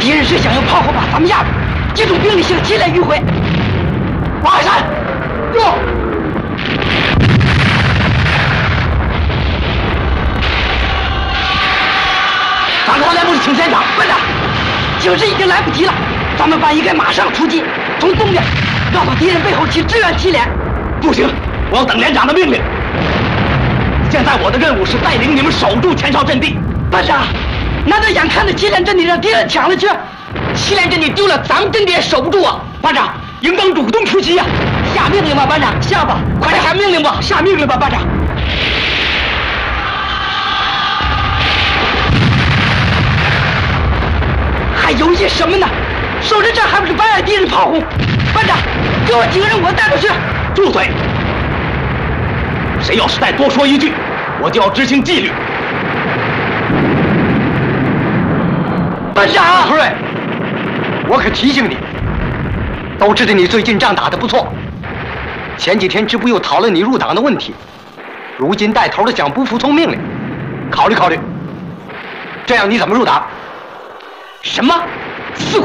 敌人是想用炮火把咱们压住，集中兵力向西来迂回。往海山，用！咱国来不是清前场，班长，形势已经来不及了，咱们班应该马上出击，从东边绕到敌人背后去支援祁连。不行，我要等连长的命令。现在我的任务是带领你们守住前哨阵地。班长，难得眼看着祁连阵地让敌人抢了去，祁连阵地丢了，咱们阵地也守不住啊！班长，应当主动出击呀！下命令吧，班长，下吧，快点下命令吧，下命令吧，班长。还犹豫什么呢？守着这还不是白挨敌人炮轰？班长，给我几个人，我带出去。住嘴！谁要是再多说一句，我就要执行纪律。班长，何瑞，我可提醒你，都知道你最近仗打得不错，前几天支部又讨论你入党的问题，如今带头的想不服从命令，考虑考虑，这样你怎么入党？什么？4